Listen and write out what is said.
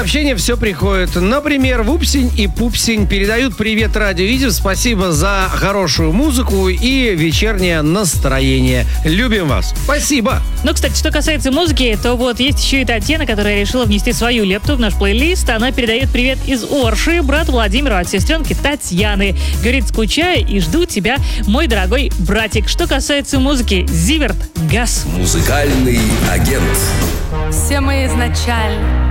сообщения все приходит. Например, Вупсень и Пупсень передают привет радио Видим. Спасибо за хорошую музыку и вечернее настроение. Любим вас. Спасибо. Ну, кстати, что касается музыки, то вот есть еще и Татьяна, которая решила внести свою лепту в наш плейлист. Она передает привет из Орши брату Владимиру от сестренки Татьяны. Говорит, скучаю и жду тебя, мой дорогой братик. Что касается музыки, Зиверт, газ. Музыкальный агент. Все мы изначально